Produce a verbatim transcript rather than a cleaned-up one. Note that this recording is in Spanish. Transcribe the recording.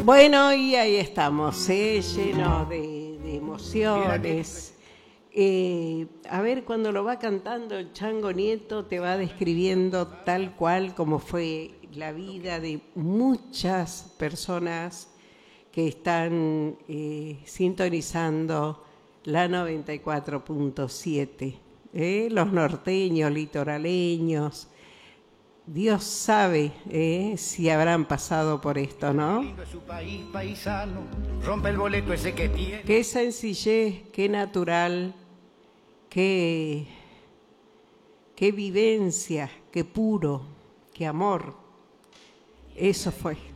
Bueno, y ahí estamos, ¿eh? Lleno de, de emociones. Eh, a ver, cuando lo va cantando el Chango Nieto, te va describiendo tal cual como fue la vida de muchas personas que están eh, sintonizando la noventa y cuatro punto siete. ¿eh? Los norteños, litoraleños. Dios sabe eh, si habrán pasado por esto, ¿no? Qué sencillez, qué natural, qué, qué vivencia, qué puro, qué amor. Eso fue.